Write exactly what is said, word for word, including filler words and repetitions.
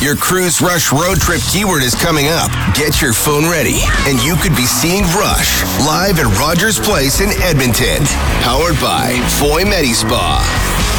Your Cruise Rush road trip keyword is coming up. Get your phone ready, and you could be seeing Rush live at Rogers Place in Edmonton. Powered by Foy Medi Spa.